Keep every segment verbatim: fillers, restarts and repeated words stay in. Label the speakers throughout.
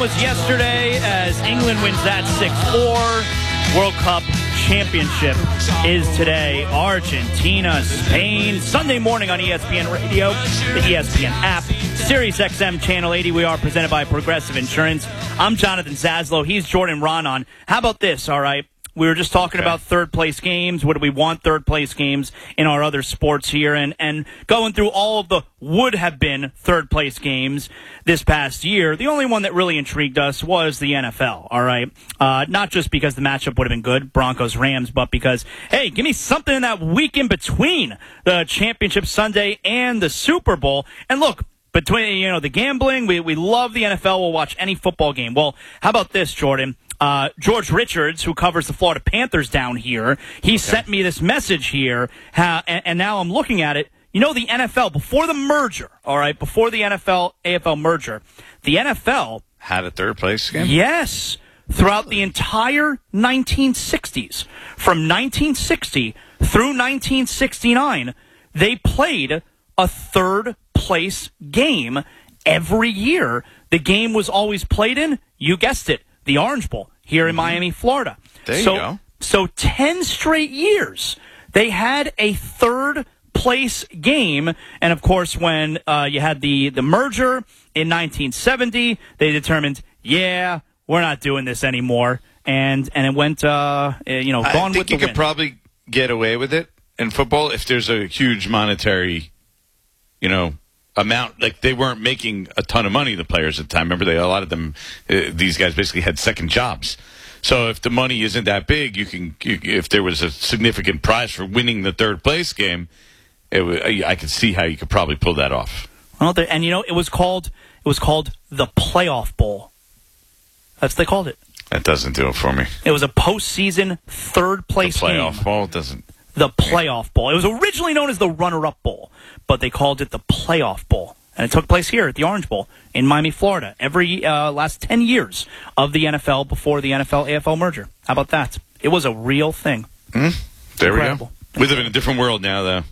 Speaker 1: was yesterday as England wins that six four. World Cup championship is today. Argentina, Spain. Sunday morning on E S P N Radio, the E S P N app, Sirius X M Channel eighty. We are presented by Progressive Insurance. I'm Jonathan Zaslow. He's Jordan Ronan. How about this, all right? We were just talking okay. about third-place games. What do we want third-place games in our other sports here? And, and going through all of the would-have-been third-place games this past year, the only one that really intrigued us was the N F L, all right? Uh, not just because the matchup would have been good, Broncos-Rams, but because, hey, give me something in that week in between the Championship Sunday and the Super Bowl. And look, between, you know, the gambling, we, we love the N F L. We'll watch any football game. Well, how about this, Jordan? Uh, George Richards, who covers the Florida Panthers down here, he okay. sent me this message here, how, and, and now I'm looking at it. You know, the N F L, before the merger, all right, before the N F L A F L merger, the N F L
Speaker 2: had a third place game?
Speaker 1: Yes, throughout the entire nineteen sixties. From nineteen sixty through nineteen sixty-nine, they played a third place game every year. The game was always played in, you guessed it, the Orange Bowl here in mm-hmm. Miami, Florida.
Speaker 2: There
Speaker 1: so,
Speaker 2: you go.
Speaker 1: So ten straight years, they had a third place game. And, of course, when uh, you had the, the merger in nineteen seventy, they determined, yeah, we're not doing this anymore. And and it went, uh, you know, gone with the wind.
Speaker 2: I think you could probably get away with it in football if there's a huge monetary, you know, amount. Like, they weren't making a ton of money, the players at the time. Remember, they a lot of them, uh, these guys basically had second jobs. So if the money isn't that big, you can. You, if there was a significant prize for winning the third place game, it was, I could see how you could probably pull that off.
Speaker 1: Well, there, and you know, it was called it was called the Playoff Bowl. That's what they called it.
Speaker 2: That doesn't do it for me.
Speaker 1: It was a postseason third place
Speaker 2: the playoff
Speaker 1: game.
Speaker 2: bowl doesn't.
Speaker 1: The Playoff Bowl. It was originally known as the Runner-Up Bowl, but they called it the Playoff Bowl. And it took place here at the Orange Bowl in Miami, Florida, every uh, last ten years of the N F L before the N F L A F L merger. How about that? It was a real thing.
Speaker 2: Mm, there
Speaker 1: Incredible.
Speaker 2: we go. We live in a different world now, though.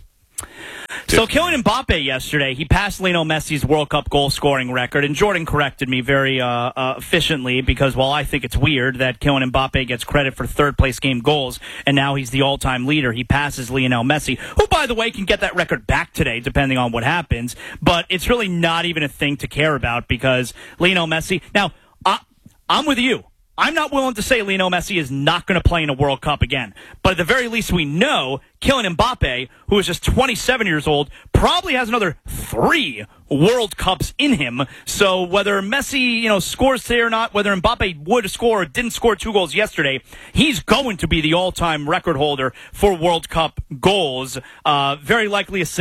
Speaker 1: So Kylian Mbappe yesterday, he passed Lionel Messi's World Cup goal-scoring record, and Jordan corrected me very uh, uh, efficiently because, while I think it's weird that Kylian Mbappe gets credit for third-place game goals, and now he's the all-time leader. He passes Lionel Messi, who, by the way, can get that record back today, depending on what happens, but it's really not even a thing to care about because Lionel Messi... Now, I, I'm with you. I'm not willing to say Lionel Messi is not going to play in a World Cup again. But at the very least, we know Kylian Mbappe, who is just twenty-seven years old, probably has another three World Cups in him. So whether Messi, you know, scores today or not, whether Mbappe would score or didn't score two goals yesterday, he's going to be the all-time record holder for World Cup goals. Uh, very likely a